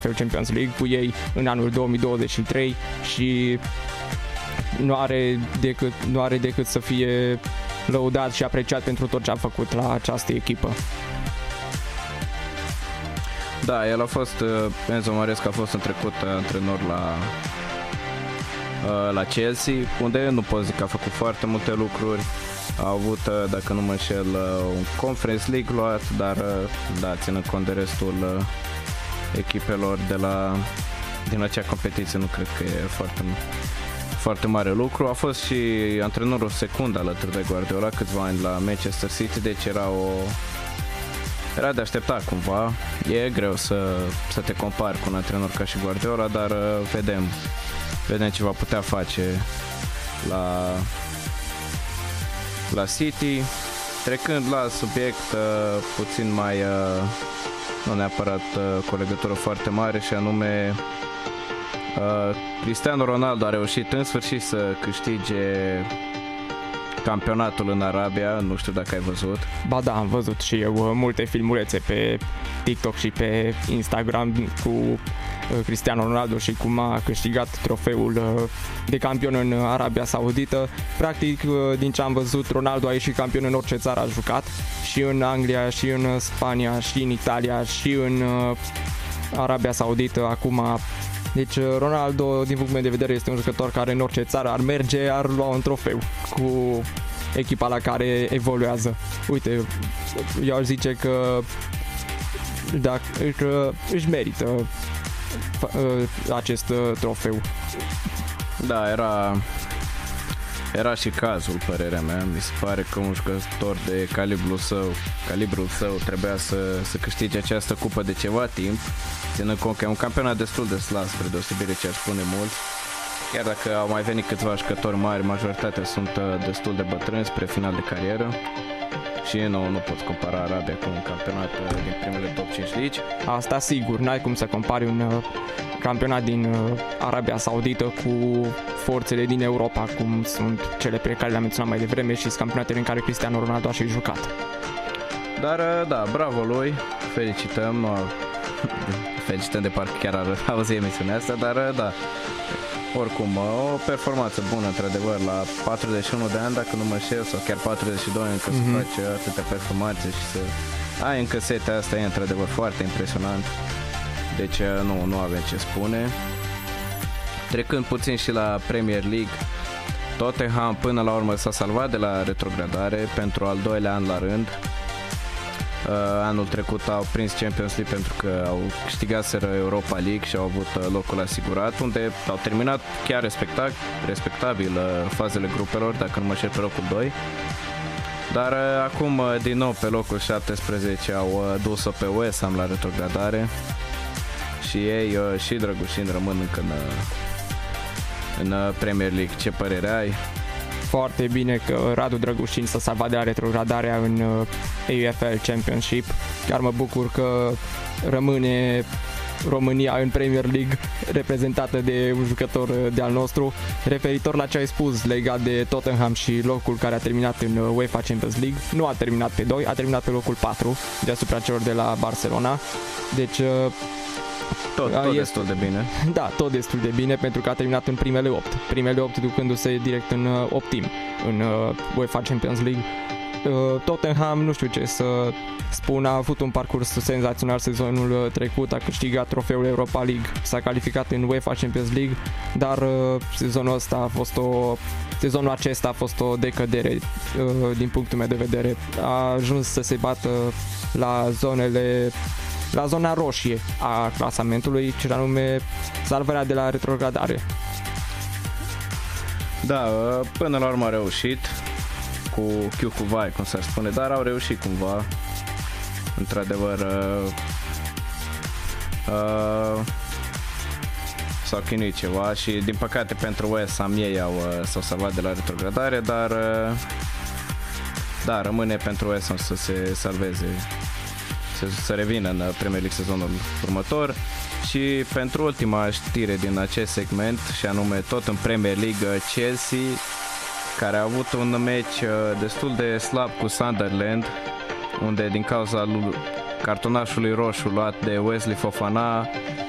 Champions League cu ei în anul 2023 și nu are decât să fie lăudat și apreciat pentru tot ce a făcut la această echipă. Da, el a fost, Enzo Maresca a fost în trecut antrenor la Chelsea, unde nu pot zic că a făcut foarte multe lucruri. A avut, dacă nu mă înșel, un Conference League luat, dar da, ținând cont de restul echipelor din acea competiție, nu cred că e foarte mare lucru. A fost și antrenorul secund alături de Guardiola câțiva ani la Manchester City, deci era de așteptat cumva. E greu să te compari cu un antrenor ca și Guardiola, dar vedem ce va putea face la City. Trecând la subiect puțin mai nu neapărat cu o legătură foarte mare, și anume Cristiano Ronaldo a reușit în sfârșit să câștige campionatul în Arabia, nu știu dacă ai văzut. Ba da, am văzut și eu multe filmulețe pe TikTok și pe Instagram cu Cristiano Ronaldo și cum a câștigat trofeul de campion în Arabia Saudită. Practic, din ce am văzut, Ronaldo a ieșit campion în orice țară a jucat, și în Anglia, și în Spania, și în Italia, și în Arabia Saudită acum. Deci Ronaldo, din punctul meu de vedere, este un jucător care în orice țară ar merge, ar lua un trofeu cu echipa la care evoluează. Uite, eu aș zice că își merită acest trofeu. Da, era și cazul, părerea mea. Mi se pare că un jucător de calibrul său trebuia să câștige această cupă de ceva timp, ținând cont că e un campionat destul de slab, spre deosebire ce ar spune mulți. Chiar dacă au mai venit câțiva jucători mari, majoritatea sunt destul de bătrâni spre final de carieră. Și nu poți compara Arabia cu un campionat din primele top 5 ligi. Asta sigur, n-ai cum să compari un campionat din Arabia Saudită cu forțele din Europa, cum sunt cele pe care le-am menționat mai devreme, și campionatele în care Cristiano Ronaldo a și jucat. Dar da, bravo lui, felicităm de parcă chiar ar auzi emisiunea asta, dar da, oricum, o performanță bună, într-adevăr, la 41 de ani, dacă nu mă înșel, sau chiar 42, încă să face atâtea performanțe și să ai încă setea asta, e într-adevăr foarte impresionant. Deci nu avem ce spune. Trecând puțin și la Premier League, Tottenham până la urmă s-a salvat de la retrogradare pentru al doilea an la rând. Anul trecut au prins Champions League pentru că au câștigaseră Europa League și au avut locul asigurat, unde au terminat chiar respectabil fazele grupelor, dacă nu mă înșel, pe locul 2. Dar acum din nou pe locul 17 au dus-o pe West Ham la retrogradare și ei și Drăgușin rămân încă în Premier League. Ce părere ai? Foarte bine că Radu Drăgușin s-a salvat de la retrogradarea în AFL Championship. Chiar mă bucur că rămâne România în Premier League reprezentată de un jucător de-al nostru. Referitor la ce ai spus legat de Tottenham și locul care a terminat în UEFA Champions League, nu a terminat pe 2, a terminat pe locul 4 deasupra celor de la Barcelona. Deci tot destul de bine. Da, tot destul de bine, pentru că a terminat în primele 8. Primele 8 ducându-se direct în optim în UEFA Champions League. Tottenham, nu știu ce să spun, a avut un parcurs senzațional sezonul trecut, a câștigat trofeul Europa League, s-a calificat în UEFA Champions League, dar sezonul acesta a fost o decădere din punctul meu de vedere. A ajuns să se bată la zona roșie a clasamentului, ce anume salvarea de la retrogradare. Da, până la urmă a reușit cu chiu cu vai, cum s-ar spune, dar au reușit cumva. Într-adevăr s-au chinuit ceva și din păcate pentru West Ham ei s-au salvat de la retrogradare, dar da, rămâne pentru West Ham să se salveze, să revină în Premier League sezonul următor. Și pentru ultima știre din acest segment, și anume tot în Premier League, Chelsea, care a avut un meci destul de slab cu Sunderland, unde din cauza cartonașului roșu luat de Wesley Fofana